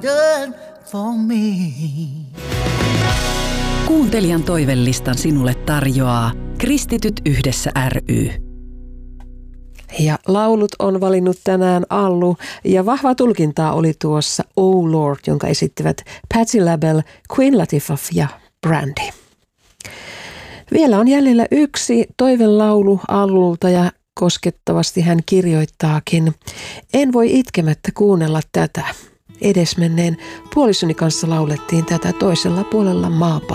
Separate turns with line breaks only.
done for me.
Kuuntelijan toivelistan sinulle tarjoaa Kristityt yhdessä ry.
Ja laulut on valinnut tänään Allu, ja vahvaa tulkintaa oli tuossa Oh Lord, jonka esittivät Patti LaBelle, Queen Latifah ja Brandy. Vielä on jäljellä yksi toivelaulu Allulta, ja koskettavasti hän kirjoittaakin: en voi itkemättä kuunnella tätä. Edesmenneen puolisoni kanssa laulettiin tätä toisella puolella maapalloa.